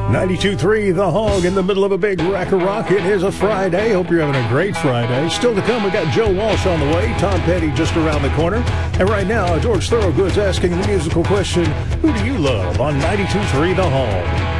92.3 The Hog in the middle of a big rack of rock. It is a Friday. Hope you're having a great Friday. Still to come, we got Joe Walsh on the way, Tom Petty just around the corner. And right now, George Thorogood's asking the musical question, who do you love on 92.3 The Hog?